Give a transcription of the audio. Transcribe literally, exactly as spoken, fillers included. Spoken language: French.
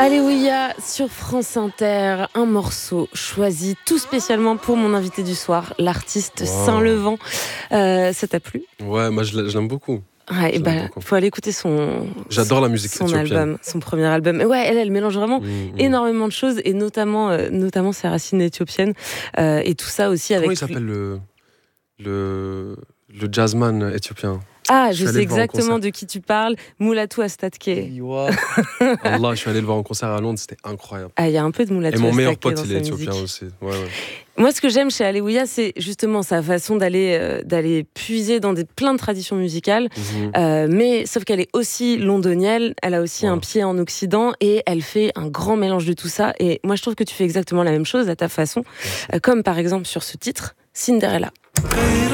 Alléluia sur France Inter, un morceau choisi tout spécialement pour mon invité du soir, l'artiste Wow. Saint-Levant. Euh, ça t'a plu ? Ouais, moi je l'aime beaucoup. Ouais, et J'aime bah, beaucoup. faut aller écouter son. J'adore la musique son éthiopienne. album, son premier album. Et ouais, elle, elle mélange vraiment Mmh, mmh. énormément de choses et notamment, euh, notamment ses racines éthiopiennes euh, et tout ça aussi avec. Comment il s'appelle le le le jazzman éthiopien? Ah, Je je suis allé sais le voir en exactement concert. de qui tu parles. Moulatou Astatke. Iwa. Allah, je suis allé le voir en concert à Londres, c'était incroyable. Ah, il y a un peu de Et Moulatou mon meilleur Astatke pote, dans il sa est éthiopien musique. aussi. Ouais, ouais. Moi, ce que j'aime chez Alléluia, c'est justement sa façon d'aller, euh, d'aller puiser dans des, plein de traditions musicales. Mhm. Euh, mais sauf qu'elle est aussi londonienne, elle a aussi Ouais. un pied en Occident et elle fait un grand mélange de tout ça. Et moi, je trouve que tu fais exactement la même chose à ta façon, euh, comme par exemple sur ce titre, Cinderella.